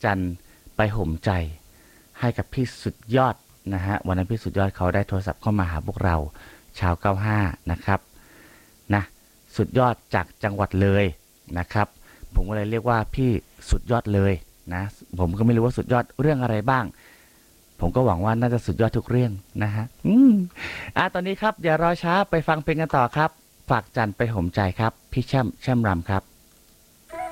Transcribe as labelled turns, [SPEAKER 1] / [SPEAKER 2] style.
[SPEAKER 1] จันไปห่มใจให้กับพี่สุดยอดนะฮะวันนั้นพี่สุดยอดเขาได้โทรศัพท์เข้ามาหาพวกเราชาว95นะครับนะสุดยอดจากจังหวัดเลยนะครับผมก็เลยเรียกว่าพี่สุดยอดเลยนะผมก็ไม่รู้ว่าสุดยอดเรื่องอะไรบ้างผมก็หวังว่าน่าจะสุดยอดทุกเรื่องนะฮะตอนนี้ครับอย่ารอช้าไปฟังเพลงกันต่อครับฝากจันไปห่มใจครับพี่แช่มรำครับ